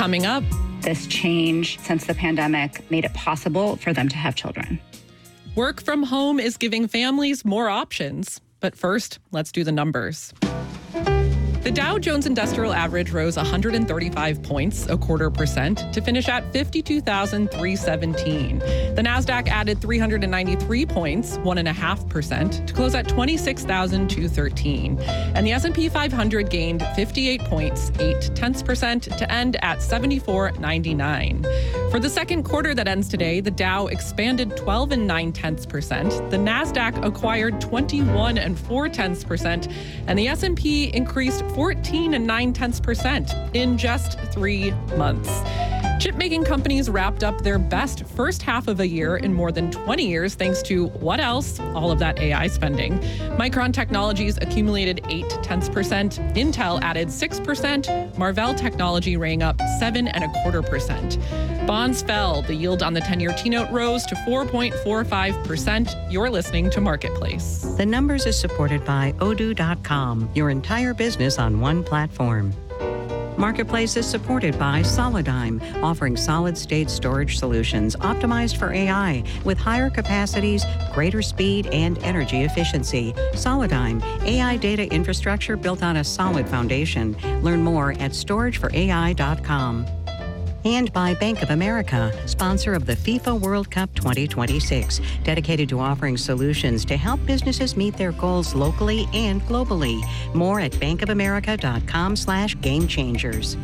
Coming up, this change since the pandemic made it possible for them to have children. Work from home is giving families more options. But first, let's do the numbers. The Dow Jones Industrial Average rose 135 points, 0.25%, to finish at 52,317. The Nasdaq added 393 points, 1.5%, to close at 26,213. And the S&P 500 gained 58 points, 0.8%, to end at 7499. For the second quarter that ends today, the Dow expanded 12 0.9%, the Nasdaq acquired 21 0.4%, and the S&P increased 14 0.9% in just 3 months. Chip-making companies wrapped up their best first half of a year in more than 20 years thanks to what else? All of that AI spending. Micron Technologies accumulated 0.8%, Intel added 6%, Marvell Technology rang up 7.25%. Bonds fell. The yield on the 10-year T-note rose to 4.45%. You're listening to Marketplace. The Numbers is supported by Odoo.com, your entire business on one platform. Marketplace is supported by Solidigm, offering solid-state storage solutions optimized for AI with higher capacities, greater speed, and energy efficiency. Solidigm, AI data infrastructure built on a solid foundation. Learn more at storageforai.com. And by Bank of America, sponsor of the FIFA World Cup 2026, dedicated to offering solutions to help businesses meet their goals locally and globally. More at bankofamerica.com/gamechangers.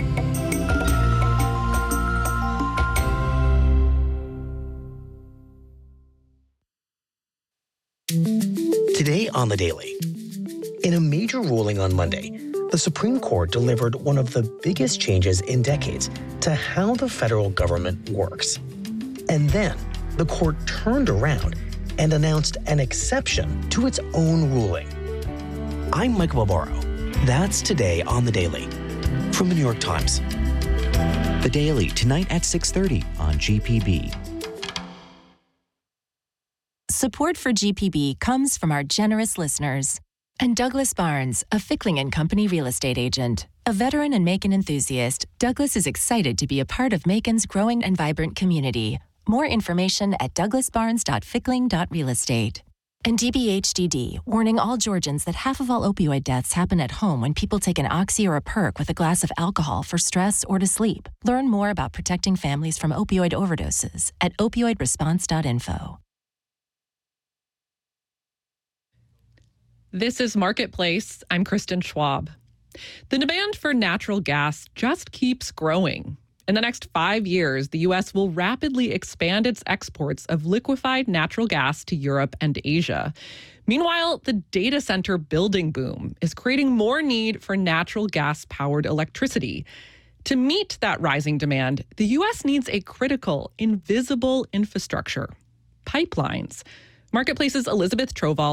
Today on The Daily. In a major ruling on Monday, the Supreme Court delivered one of the biggest changes in decades to how the federal government works. And then the court turned around and announced an exception to its own ruling. I'm Michael Barbaro. That's today on The Daily from the New York Times. The Daily, tonight at 6:30 on GPB. Support for GPB comes from our generous listeners. And Douglas Barnes, a Fickling & Company real estate agent. A veteran and Macon enthusiast, Douglas is excited to be a part of Macon's growing and vibrant community. More information at douglasbarnes.fickling.realestate. And DBHDD, warning all Georgians that half of all opioid deaths happen at home when people take an Oxy or a Perk with a glass of alcohol for stress or to sleep. Learn more about protecting families from opioid overdoses at opioidresponse.info. This is Marketplace. I'm Kristen Schwab. The demand for natural gas just keeps growing. In the next 5 years, the U.S. will rapidly expand its exports of liquefied natural gas to Europe and Asia. Meanwhile, the data center building boom is creating more need for natural gas-powered electricity. To meet that rising demand, the U.S. needs a critical, invisible infrastructure: pipelines. Marketplace's Elizabeth Troval